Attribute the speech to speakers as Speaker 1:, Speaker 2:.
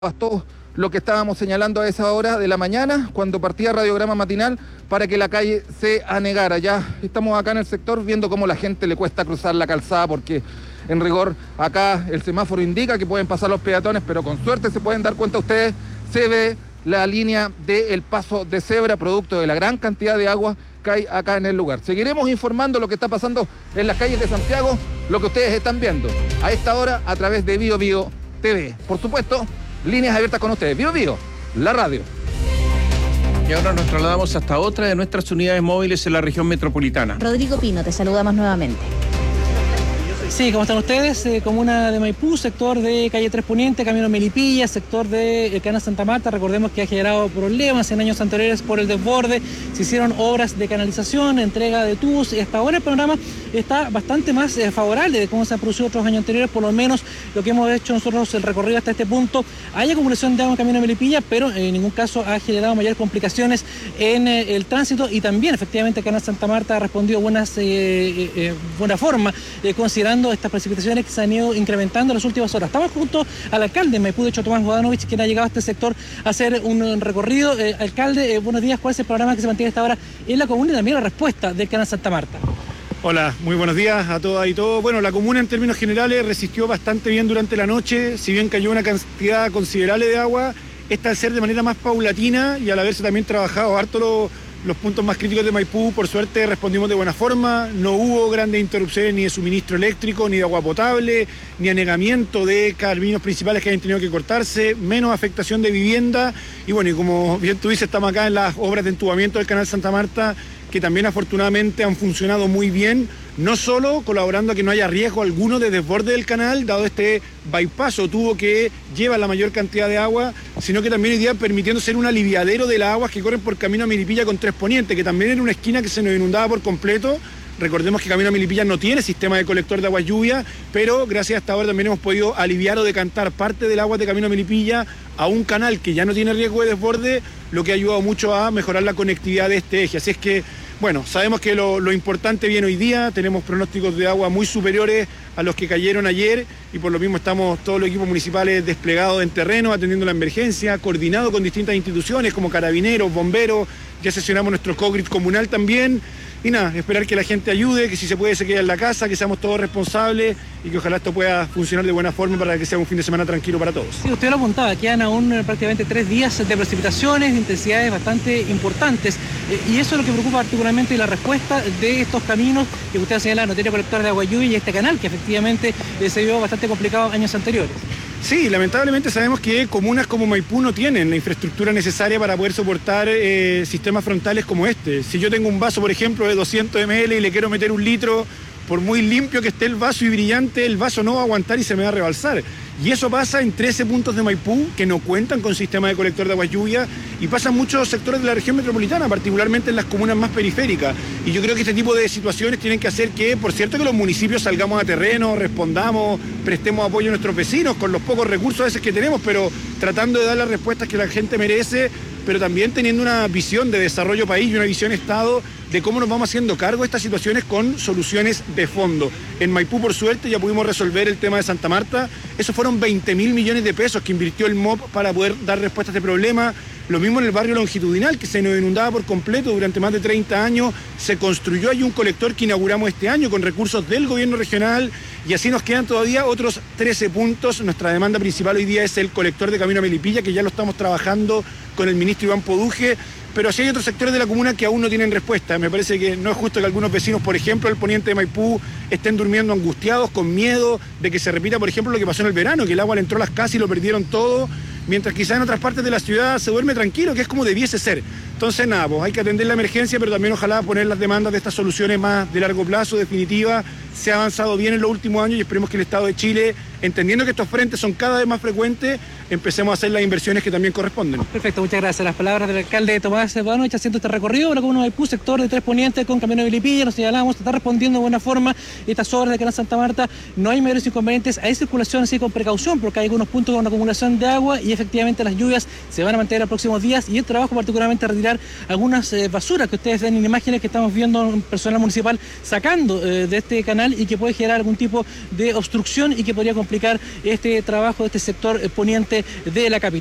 Speaker 1: Todo lo que estábamos señalando a esa hora de la mañana, cuando partía Radiograma Matinal, para que la calle se anegara. Ya estamos acá en el sector viendo cómo la gente le cuesta cruzar la calzada, porque en rigor acá el semáforo indica que pueden pasar los peatones, pero con suerte se pueden dar cuenta ustedes, se ve la línea del paso de cebra, producto de la gran cantidad de agua que hay acá en el lugar. Seguiremos informando lo que está pasando en las calles de Santiago, lo que ustedes están viendo a esta hora a través de Bio Bio TV. Por supuesto, líneas abiertas con ustedes. Bio Bio, la radio.
Speaker 2: Y ahora nos trasladamos hasta otra de nuestras unidades móviles en la región metropolitana.
Speaker 3: Rodrigo Pino, te saludamos nuevamente.
Speaker 4: Sí, ¿cómo están ustedes? Comuna de Maipú, sector de calle 3 Poniente, camino Melipilla, sector de Canal Santa Marta. Recordemos que ha generado problemas en años anteriores por el desborde. Se hicieron obras de canalización, entrega de tubos y hasta ahora el panorama está bastante más favorable de cómo se han producido otros años anteriores. Por lo menos lo que hemos hecho nosotros, el recorrido hasta este punto, hay acumulación de agua en camino Melipilla, pero en ningún caso ha generado mayores complicaciones en el tránsito, y también efectivamente Canal Santa Marta ha respondido buena forma, considerando estas precipitaciones que se han ido incrementando en las últimas horas. Estamos junto al alcalde de Maipú, de hecho Tomás Bodanovich, quien ha llegado a este sector a hacer un recorrido. Alcalde, buenos días. ¿Cuál es el programa que se mantiene hasta ahora en la comuna y también la respuesta del Canal Santa Marta?
Speaker 5: Hola, muy buenos días a todas y todos. Bueno, la comuna en términos generales resistió bastante bien durante la noche, si bien cayó una cantidad considerable de agua. Esta al ser de manera más paulatina y al haberse también trabajado harto los puntos más críticos de Maipú, por suerte respondimos de buena forma. No hubo grandes interrupciones ni de suministro eléctrico, ni de agua potable, ni anegamiento de caminos principales que hayan tenido que cortarse, menos afectación de vivienda. Y bueno, y como bien tú dices, estamos acá en las obras de entubamiento del Canal Santa Marta, que también afortunadamente han funcionado muy bien, no solo colaborando a que no haya riesgo alguno de desborde del canal, dado este bypass o tubo que lleva la mayor cantidad de agua, sino que también hoy día permitiendo ser un aliviadero de las aguas que corren por camino a Melipilla con 3 Poniente, que también era una esquina que se nos inundaba por completo. Recordemos que Camino a Melipilla no tiene sistema de colector de agua lluvia, pero gracias a esta hora también hemos podido aliviar o decantar parte del agua de Camino a Melipilla a un canal que ya no tiene riesgo de desborde, lo que ha ayudado mucho a mejorar la conectividad de este eje. Así es que, bueno, sabemos que lo importante viene hoy día, tenemos pronósticos de agua muy superiores a los que cayeron ayer, y por lo mismo estamos todos los equipos municipales desplegados en terreno, atendiendo la emergencia, coordinado con distintas instituciones como carabineros, bomberos. Ya sesionamos nuestro COGRID comunal también. Y nada, esperar que la gente ayude, que si se puede se quede en la casa, que seamos todos responsables y que ojalá esto pueda funcionar de buena forma para que sea un fin de semana tranquilo para todos.
Speaker 4: Sí, usted lo apuntaba, quedan aún prácticamente 3 días de precipitaciones, de intensidades bastante importantes, y eso es lo que preocupa particularmente, la respuesta de estos caminos que usted señala, no tiene colector de agua lluvia, y este canal que efectivamente se vio bastante complicado años anteriores.
Speaker 5: Sí, lamentablemente sabemos que comunas como Maipú no tienen la infraestructura necesaria para poder soportar sistemas frontales como este. Si yo tengo un vaso, por ejemplo, de 200 ml y le quiero meter 1 litro, por muy limpio que esté el vaso y brillante, el vaso no va a aguantar y se me va a rebalsar. Y eso pasa en 13 puntos de Maipú que no cuentan con sistema de colector de agua lluvia, y pasa en muchos sectores de la región metropolitana, particularmente en las comunas más periféricas. Y yo creo que este tipo de situaciones tienen que hacer que, por cierto, que los municipios salgamos a terreno, respondamos, prestemos apoyo a nuestros vecinos con los pocos recursos a veces que tenemos, pero tratando de dar las respuestas que la gente merece, pero también teniendo una visión de desarrollo país y una visión Estado de cómo nos vamos haciendo cargo de estas situaciones con soluciones de fondo. En Maipú, por suerte, ya pudimos resolver el tema de Santa Marta. Esos fueron 20.000 millones de pesos que invirtió el MOP para poder dar respuesta a este problema. Lo mismo en el barrio Longitudinal, que se nos inundaba por completo durante más de 30 años. Se construyó allí un colector que inauguramos este año con recursos del gobierno regional, y así nos quedan todavía otros 13 puntos. Nuestra demanda principal hoy día es el colector de Camino a Melipilla, que ya lo estamos trabajando con el ministro Iván Poduje, pero así hay otros sectores de la comuna que aún no tienen respuesta. Me parece que no es justo que algunos vecinos, por ejemplo, del poniente de Maipú, estén durmiendo angustiados, con miedo de que se repita, por ejemplo, lo que pasó en el verano, que el agua le entró a las casas y lo perdieron todo, mientras quizás en otras partes de la ciudad se duerme tranquilo, que es como debiese ser. Entonces, nada, pues hay que atender la emergencia, pero también ojalá poner las demandas de estas soluciones más de largo plazo, definitivas. Se ha avanzado bien en los últimos años y esperemos que el Estado de Chile, entendiendo que estos frentes son cada vez más frecuentes, empecemos a hacer las inversiones que también corresponden.
Speaker 4: Perfecto, muchas gracias. Las palabras del alcalde Tomás Bodanovich haciendo este recorrido por la comuna de Maipú, sector de 3 Poniente con Camino de Melipilla. Nos señalamos, está respondiendo de buena forma estas obras de Canal Santa Marta. No hay mayores inconvenientes, hay circulación así con precaución, porque hay algunos puntos con acumulación de agua y efectivamente las lluvias se van a mantener los próximos días, y el trabajo particularmente retirar algunas basuras que ustedes ven en imágenes que estamos viendo personal municipal sacando de este canal canal y que puede generar algún tipo de obstrucción y que podría complicar este trabajo de este sector poniente de la capital.